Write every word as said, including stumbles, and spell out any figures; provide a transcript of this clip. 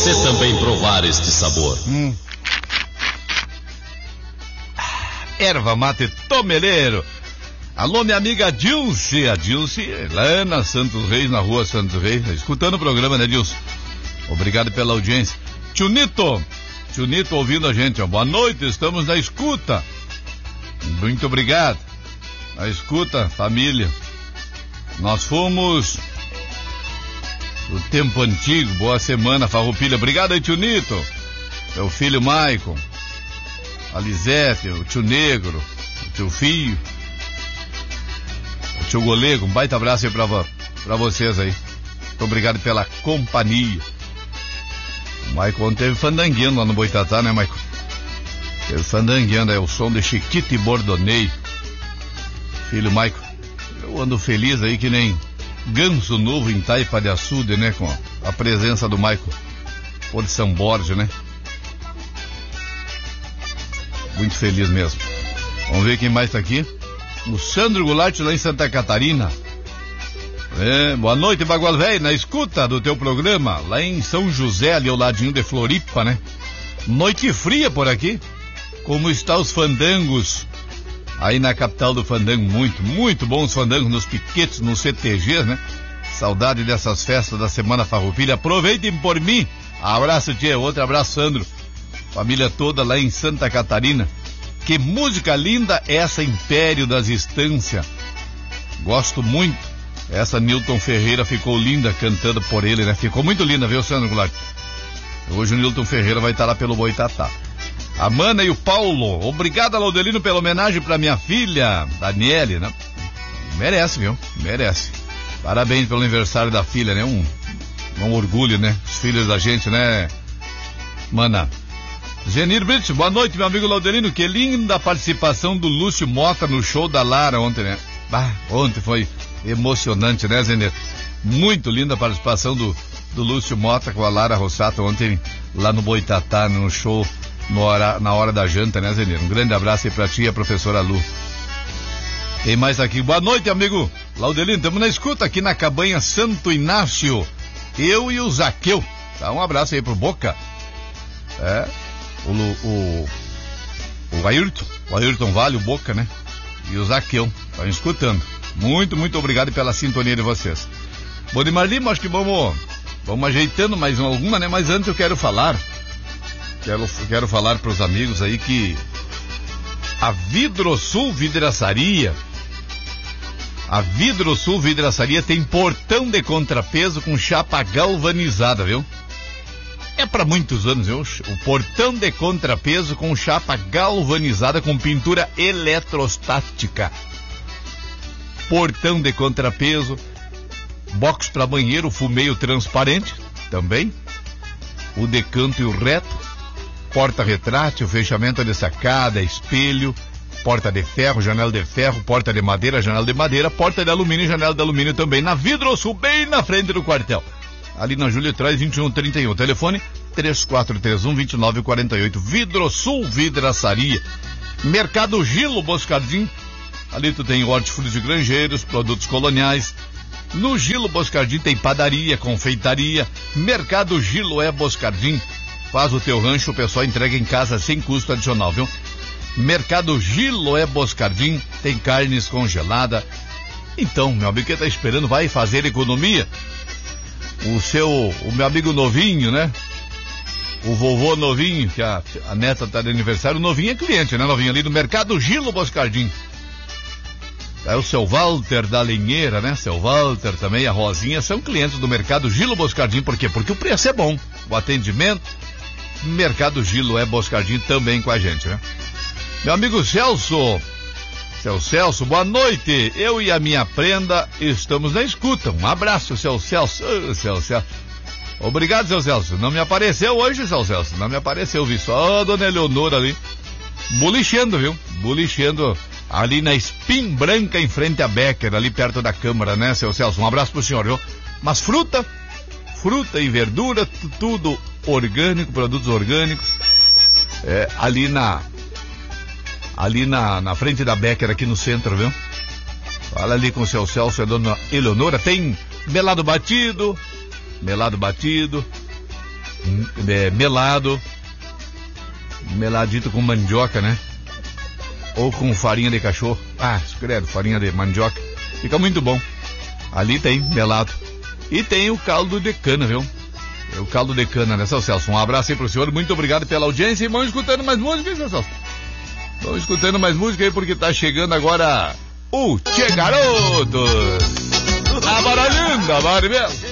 você também provar este sabor. Hum. Erva mate tomeleiro. Alô, minha amiga Dilce. A Dilce, lá na Santos Reis, na rua Santos Reis, escutando o programa, né, Dilce? Obrigado pela audiência. Tio Nito, tio Nito ouvindo a gente, ó. Boa noite, estamos na escuta. Muito obrigado. Na escuta, família. Nós fomos do tempo antigo. Boa semana, Farroupilha. Obrigado aí, tio Nito. Seu filho Maicon, a Lisete, o tio Negro, o tio Fio, o tio Golego. Um baita abraço aí pra, pra vocês aí. Muito obrigado pela companhia. O Maicon teve fandangueando lá no Boitatá, né, Maicon? Teve fandangueando, é o som de Chiquito e Bordonei. Filho Maicon. Eu ando feliz aí que nem ganso novo em Taipa de Açude, né? Com a presença do Maicon por São Borja, né? Muito feliz mesmo. Vamos ver quem mais tá aqui. O Sandro Goulart lá em Santa Catarina. É, boa noite, Bagual Velho, na escuta do teu programa, lá em São José, ali ao ladinho de Floripa, né? Noite fria por aqui. Como está os fandangos aí na capital do fandango? Muito, muito bons fandangos nos piquetes, nos C T Gs, né? Saudade dessas festas da Semana Farroupilha. Aproveitem por mim. Abraço, tia. Outro abraço, Sandro. Família toda lá em Santa Catarina. Que música linda essa, Império das Estâncias. Gosto muito. Essa Nilton Ferreira ficou linda cantando por ele, né? Ficou muito linda, viu, Sandro Goulart? Hoje o Nilton Ferreira vai estar lá pelo Boitatá. A Mana e o Paulo. Obrigado, Laudelino, pela homenagem pra minha filha, Daniele, né? Merece, viu? Merece. Parabéns pelo aniversário da filha, né? Um, um orgulho, né? Os filhos da gente, né? Mana. Genir Brito, boa noite, meu amigo Laudelino. Que linda a participação do Lúcio Mota no show da Lara ontem, né? Ah, ontem foi emocionante, né, Zenir? Muito linda a participação do, do Lúcio Mota com a Lara Rossato ontem lá no Boitatá, no show no hora, na hora da janta, né, Zenir? Um grande abraço aí pra ti e a professora Lu. Quem mais aqui? Boa noite, amigo Laudelino. Estamos na escuta aqui na Cabanha Santo Inácio. Eu e o Zaqueu. Dá um abraço aí pro Boca. É, o, o, o Ayrton, o Ayrton Vale, o Boca, né? E o Zaqueu. Estão escutando. Muito, muito obrigado pela sintonia de vocês. Bodimar Lima, acho que vamos, vamos ajeitando mais alguma, né? Mas antes eu quero falar, quero, quero falar para os amigos aí que a Vidrosul Vidraçaria, a Vidrosul Vidraçaria tem portão de contrapeso com chapa galvanizada, viu? É para muitos anos, viu? O portão de contrapeso com chapa galvanizada com pintura eletrostática. Portão de contrapeso, box para banheiro, fumeio transparente, também. O decanto e o reto, porta retrátil, fechamento de sacada, espelho, porta de ferro, janela de ferro, porta de madeira, janela de madeira, porta de alumínio e janela de alumínio também. Na Vidrosul, bem na frente do quartel. Ali na Júlia Traz, vinte e um trinta e um. Telefone três quatro três um, dois nove quatro oito. Vidrosul Vidraçaria. Mercado Gilo Boscardim. Ali tu tem hortifrutis e granjeiros, produtos coloniais. No Gilo Boscardim tem padaria, confeitaria. Mercado Gilo é Boscardim. Faz o teu rancho, o pessoal entrega em casa sem custo adicional, viu? Mercado Gilo é Boscardim. Tem carnes congeladas. Então, meu amigo, que tá esperando? Vai fazer economia. O seu, o meu amigo novinho, né? O vovô novinho, que a, a neta tá de aniversário. O novinho é cliente, né, novinho? Ali do Mercado Gilo Boscardim. É o seu Walter da Linheira, né? Seu Walter também, a Rosinha, são clientes do Mercado Gilo Boscardim. Por quê? Porque o preço é bom. O atendimento, Mercado Gilo é Boscardim também com a gente, né? Meu amigo Celso, seu Celso, boa noite. Eu e a minha prenda estamos na escuta. Um abraço, seu Celso. Oh, seu Celso. Obrigado, seu Celso. Não me apareceu hoje, seu Celso. Não me apareceu, vi só a dona Eleonora ali. Bolicheando, viu? Bolicheando ali na Espim Branca, em frente a Becker, ali perto da Câmara, né, seu Celso? Um abraço pro senhor, viu? Mas fruta, fruta e verdura, t- tudo orgânico, produtos orgânicos. É, ali na... Ali na, na frente da Becker, aqui no centro, viu? Fala ali com o seu Celso e a dona Eleonora. Tem melado batido, melado batido, é, melado, meladito com mandioca, né? Ou com farinha de cachorro. Ah, credo, farinha de mandioca. Fica muito bom. Ali tem melado. E tem o caldo de cana, viu? É o caldo de cana, né, seu Celso? Um abraço aí pro senhor, muito obrigado pela audiência e vamos escutando mais música, hein, seu Celso? Vamos escutando mais música aí porque tá chegando agora o Tchê Garotos. A barulhinda, Maribel.